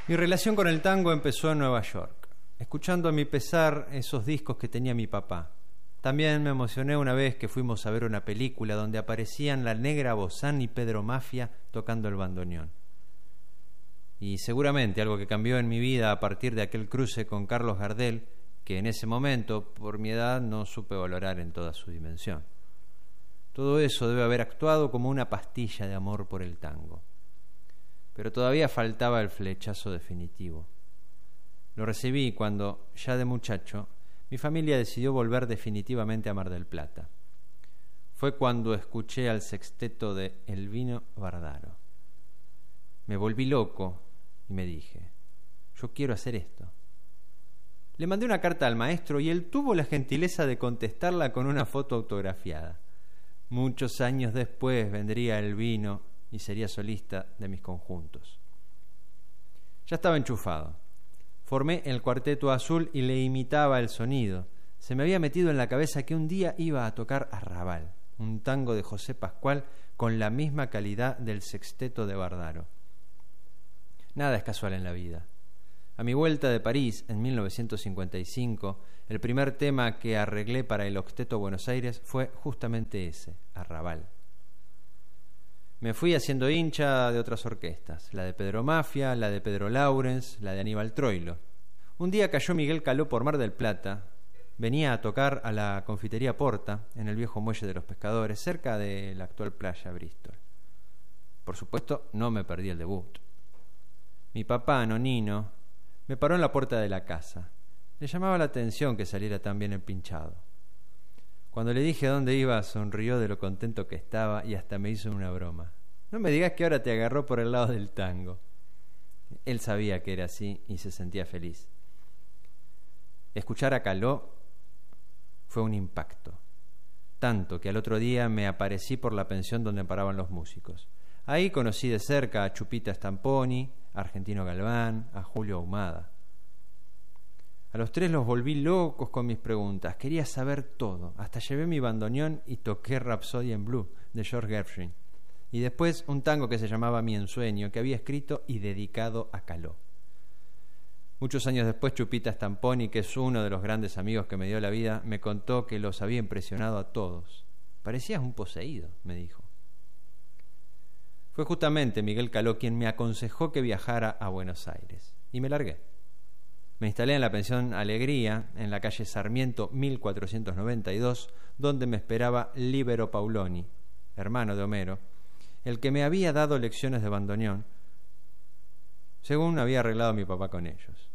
Mi relación con el tango empezó en Nueva York, escuchando a mi pesar esos discos que tenía mi papá. También me emocioné una vez que fuimos a ver una película donde aparecían la Negra Bozán y Pedro Mafia tocando el bandoneón. Y seguramente algo que cambió en mi vida a partir de aquel cruce con Carlos Gardel, que en ese momento, por mi edad, no supe valorar en toda su dimensión. Todo eso debe haber actuado como una pastilla de amor por el tango. Pero todavía faltaba el flechazo definitivo. Lo recibí cuando, ya de muchacho, mi familia decidió volver definitivamente a Mar del Plata. Fue cuando escuché al sexteto de Elvino Bardaro. Me volví loco y me dije, yo quiero hacer esto. Le mandé una carta al maestro y él tuvo la gentileza de contestarla con una foto autografiada. Muchos años después vendría Elvino y sería solista de mis conjuntos. Ya estaba enchufado. Formé el Cuarteto Azul y le imitaba el sonido. Se me había metido en la cabeza que un día iba a tocar Arrabal, un tango de José Pascual con la misma calidad del sexteto de Bardaro. Nada es casual en la vida. A mi vuelta de París, en 1955, el primer tema que arreglé para el Octeto Buenos Aires fue justamente ese, Arrabal. Me fui haciendo hincha de otras orquestas, la de Pedro Mafia, la de Pedro Laurens, la de Aníbal Troilo. Un día cayó Miguel Caló por Mar del Plata, venía a tocar a la confitería Porta, en el viejo muelle de los pescadores, cerca de la actual playa Bristol. Por supuesto, no me perdí el debut. Mi papá, Nonino, me paró en la puerta de la casa. Le llamaba la atención que saliera tan bien empinchado. Cuando le dije a dónde iba, sonrió de lo contento que estaba y hasta me hizo una broma. No me digas que ahora te agarró por el lado del tango. Él sabía que era así y se sentía feliz. Escuchar a Caló fue un impacto. Tanto que al otro día me aparecí por la pensión donde paraban los músicos. Ahí conocí de cerca a Chupita Stamponi, a Argentino Galván, a Julio Ahumada. A los tres los volví locos con mis preguntas. Quería saber todo. Hasta llevé mi bandoneón y toqué Rhapsody in Blue de George Gershwin. Y después un tango que se llamaba Mi Ensueño, que había escrito y dedicado a Caló. Muchos años después, Chupita Stamponi, que es uno de los grandes amigos que me dio la vida, me contó que los había impresionado a todos. Parecías un poseído, me dijo. Fue justamente Miguel Caló quien me aconsejó que viajara a Buenos Aires. Y me largué. Me instalé en la pensión Alegría, en la calle Sarmiento 1492, donde me esperaba Libero Pauloni, hermano de Homero, el que me había dado lecciones de bandoneón, según había arreglado mi papá con ellos.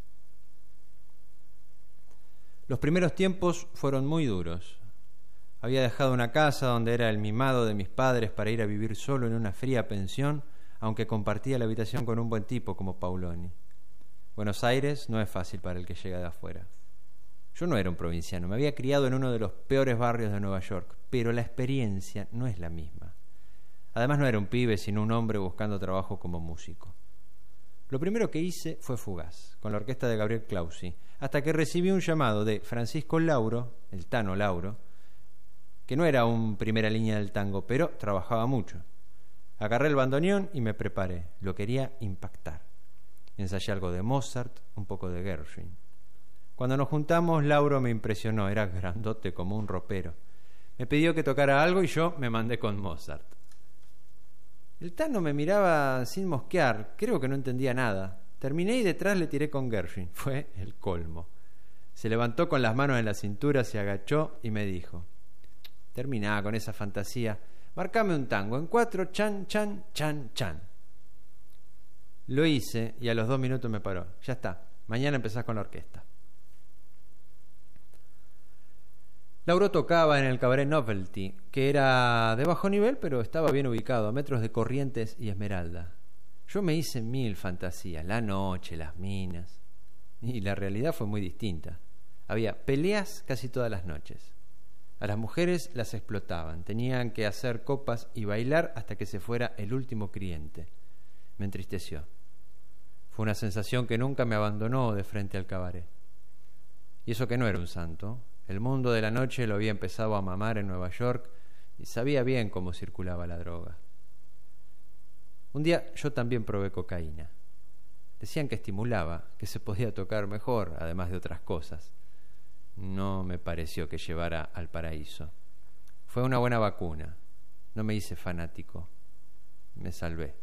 Los primeros tiempos fueron muy duros. Había dejado una casa donde era el mimado de mis padres para ir a vivir solo en una fría pensión, aunque compartía la habitación con un buen tipo como Pauloni. Buenos Aires no es fácil para el que llega de afuera. Yo no era un provinciano, me había criado en uno de los peores barrios de Nueva York, pero la experiencia no es la misma. Además no era un pibe, sino un hombre buscando trabajo como músico. Lo primero que hice fue fugaz, con la orquesta de Gabriel Clausi, hasta que recibí un llamado de Francisco Lauro, el Tano Lauro, que no era un primera línea del tango, pero trabajaba mucho. Agarré el bandoneón y me preparé, lo quería impactar. Ensayé algo de Mozart, un poco de Gershwin. Cuando nos juntamos, Lauro me impresionó, era grandote como un ropero. Me pidió que tocara algo y yo me mandé con Mozart. El Tano me miraba sin mosquear, creo que no entendía nada. Terminé y detrás le tiré con Gershwin, fue el colmo. Se levantó con las manos en la cintura, se agachó y me dijo: terminá con esa fantasía, marcame un tango en 4, chan, chan, chan, chan. Lo hice y a los 2 minutos me paró. Ya está, mañana empezás con la orquesta. Lauro tocaba en el Cabaret Novelty, que era de bajo nivel, pero estaba bien ubicado, a metros de Corrientes y Esmeralda. Yo me hice 1000 fantasías, la noche, las minas, y la realidad fue muy distinta. Había peleas casi todas las noches. A las mujeres las explotaban, tenían que hacer copas y bailar hasta que se fuera el último cliente. Me entristeció. Fue una sensación que nunca me abandonó de frente al cabaret. Y eso que no era un santo. El mundo de la noche lo había empezado a mamar en Nueva York y sabía bien cómo circulaba la droga. Un día yo también probé cocaína. Decían que estimulaba, que se podía tocar mejor, además de otras cosas. No me pareció que llevara al paraíso. Fue una buena vacuna. No me hice fanático. Me salvé.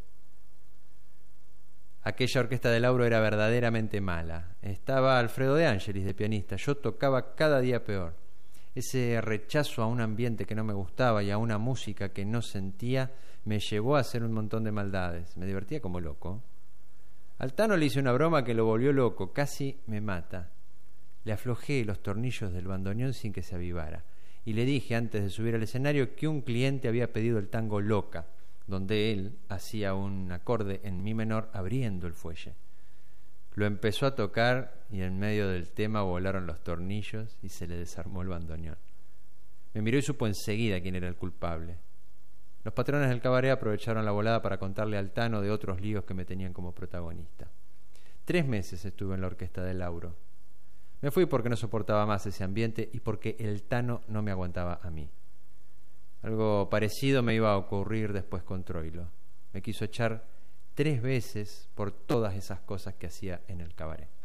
Aquella orquesta de Lauro era verdaderamente mala. Estaba Alfredo de Angelis de pianista. Yo tocaba cada día peor. Ese rechazo a un ambiente que no me gustaba y a una música que no sentía me llevó a hacer un montón de maldades. Me divertía como loco. Al Tano le hice una broma que lo volvió loco. Casi me mata. Le aflojé los tornillos del bandoneón sin que se avivara. Y le dije antes de subir al escenario que un cliente había pedido el tango Loca, donde él hacía un acorde en mi menor abriendo el fuelle. Lo empezó a tocar y en medio del tema volaron los tornillos y se le desarmó el bandoneón. Me miró y supo enseguida quién era el culpable. Los patrones del cabaret aprovecharon la volada para contarle al Tano de otros líos que me tenían como protagonista. 3 meses estuve en la orquesta de Lauro. Me fui porque no soportaba más ese ambiente y porque el Tano no me aguantaba a mí. Algo parecido me iba a ocurrir después con Troilo. Me quiso echar 3 veces por todas esas cosas que hacía en el cabaret.